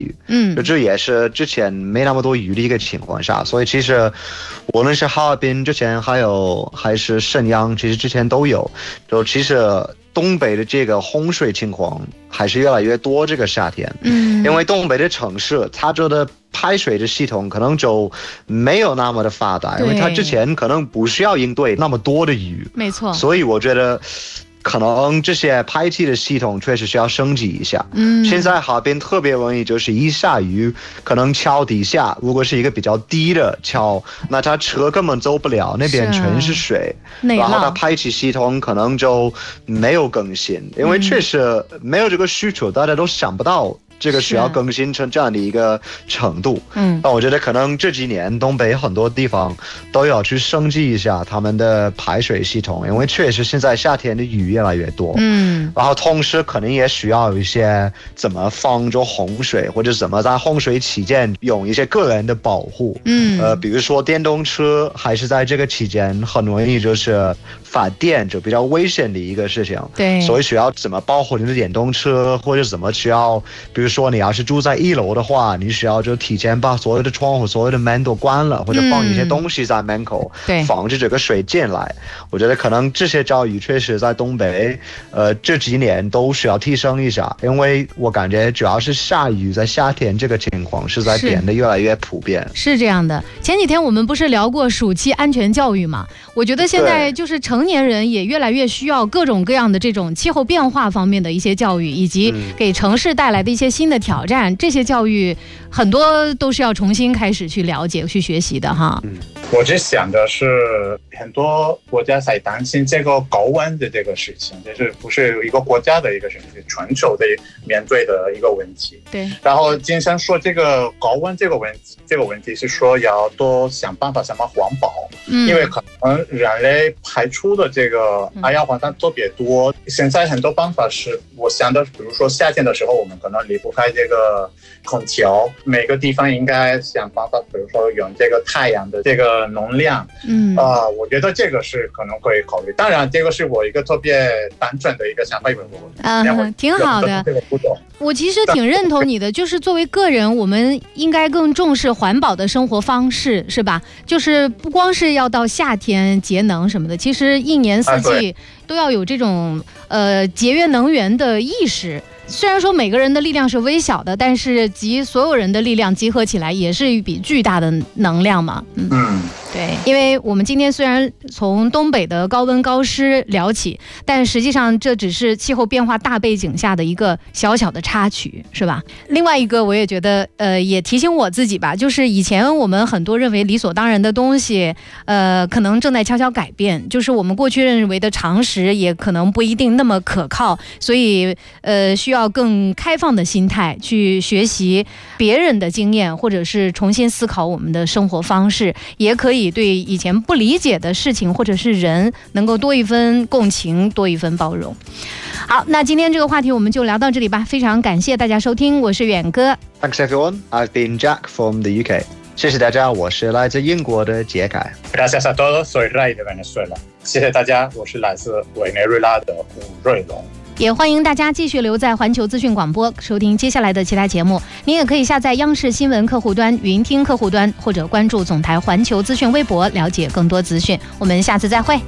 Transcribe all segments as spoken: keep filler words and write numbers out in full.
雨，嗯，这也是之前没那么多雨的一个情况下，所以其实无论是哈尔滨之前还有还是沈阳，其实之前都有，就其实东北的这个洪水情况还是越来越多。这个夏天，嗯，因为东北的城市它这的排水的系统可能就没有那么的发达，因为它之前可能不需要应对那么多的雨， 没错， 所以我觉得可能这些排气的系统确实需要升级一下。嗯，现在哈尔滨特别容易就是一下雨，可能桥底下如果是一个比较低的桥，那它车根本走不了，那边全是水，然后它排气系统可能就没有更新，因为确实没有这个需求，大家都想不到这个需要更新成这样的一个程度。嗯，那我觉得可能这几年东北很多地方都要去升级一下他们的排水系统，因为确实现在夏天的雨越来越多。嗯，然后同时可能也需要一些怎么防着洪水，或者怎么在洪水期间用一些个人的保护。嗯，呃，比如说电动车还是在这个期间很容易就是发电，就比较危险的一个事情。 对， 所以需要怎么保护你的电动车，或者怎么需要，比如说你要是住在一楼的话，你需要就提前把所有的窗户、所有的门都关了，或者放一些东西在门口，嗯、防止这个水进来。我觉得可能这些教育确实在东北，呃，这几年都需要提升一下，因为我感觉主要是下雨，在夏天这个情况是在变得越来越普遍。 是, 是这样的，前几天我们不是聊过暑期安全教育嘛？我觉得现在就是成年人也越来越需要各种各样的这种气候变化方面的一些教育，以及给城市带来的一些新的挑战，这些教育很多都是要重新开始去了解、去学习的哈。 嗯，我只想的是，很多国家在担心这个高温的这个事情，就是不是一个国家的一个事情，是全球的面对的一个问题。 对。 然后经常说这个高温这个问题，这个问题是说要多想办法怎么环保，嗯，因为可能人类排出的这个二氧化碳特别多。现在很多办法是，我想的，比如说夏天的时候，我们可能离不开这个空调，每个地方应该想办法，比如说用这个太阳的这个能量，嗯，啊、呃，我觉得这个是可能可以考虑。当然，这个是我一个特别单纯的一个想法， 嗯，挺好的。我其实挺认同你的，就是作为个人，我们应该更重视环保的生活方式，是吧？就是不光是要到夏天节能什么的，其实一年四季都要有这种呃节约能源的意识。虽然说每个人的力量是微小的，但是集所有人的力量集合起来，也是一笔巨大的能量嘛。嗯。嗯，对，因为我们今天虽然从东北的高温高湿聊起，但实际上这只是气候变化大背景下的一个小小的插曲，是吧？另外一个我也觉得呃也提醒我自己吧，就是以前我们很多认为理所当然的东西呃可能正在悄悄改变，就是我们过去认为的常识也可能不一定那么可靠，所以呃需要更开放的心态去学习别人的经验，或者是重新思考我们的生活方式，也可以对以前不理解的事情或者是人能够多一分共情，多一分包容。好，那今天这个话题我们就聊到这里吧，非常感谢大家收听，我是远哥。 Thanks everyone, I've been Jack from the U K。 谢谢大家，我是来自英国的杰凯。 Gracias a todos, soy Ray de Venezuela。 谢谢大家，我是来自委内瑞拉的吴瑞龙。 也欢迎大家继续留在环球资讯广播收听接下来的其他节目，您也可以下载央视新闻客户端、云听客户端，或者关注总台环球资讯微博了解更多资讯。我们下次再会。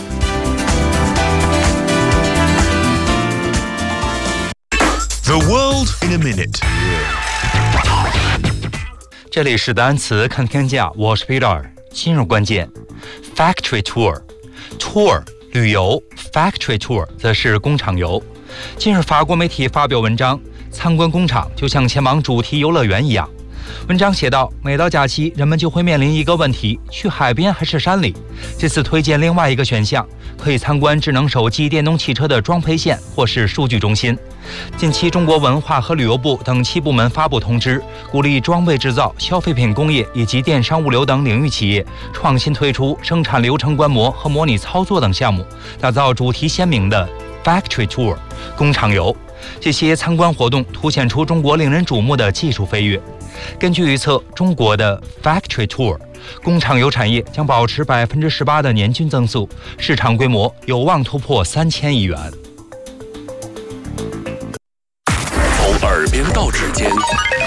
The world in a minute。 这里是单词看天下，我是 Peter。 今日关键 Factory Tour Tour旅游， Factory Tour 则是工厂游。近日法国媒体发表文章，参观工厂就像前往主题游乐园一样。文章写道，每到假期人们就会面临一个问题，去海边还是山里。这次推荐另外一个选项，可以参观智能手机、电动汽车的装配线或是数据中心。近期中国文化和旅游部等七部门发布通知，鼓励装备制造、消费品工业以及电商物流等领域企业创新推出生产流程观摩和模拟操作等项目，打造主题鲜明的 Factory Tour 工厂游。这些参观活动凸显出中国令人瞩目的技术飞跃。根据预测，中国的 Factory Tour 工厂游产业将保持百分之十八的年均增速，市场规模有望突破三千亿元。 从耳边到指尖，